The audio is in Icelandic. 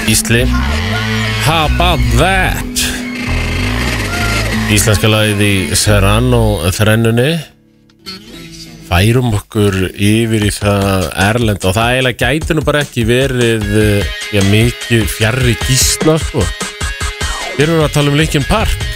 Gísli. How about that? Íslenska lagið í Serrano þrennunni. Færum okkur yfir í það erlend og það eiginlega gæti nú bara ekki verið mikið fjarri Gísla sko. Við erum að tala um Linkin Park.